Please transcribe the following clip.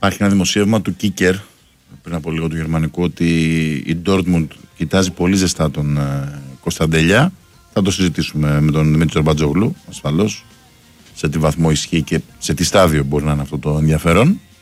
Υπάρχει ένα δημοσίευμα του Kicker πριν από λίγο του γερμανικού ότι η Dortmund κοιτάζει πολύ ζεστά τον Κωνσταντέλια. Θα το συζητήσουμε με τον Δημήτρη Τζορμπατζόγλου ασφαλώς, σε τι βαθμό ισχύει και σε τι στάδιο μπορεί να είναι αυτό το ενδιαφέρον.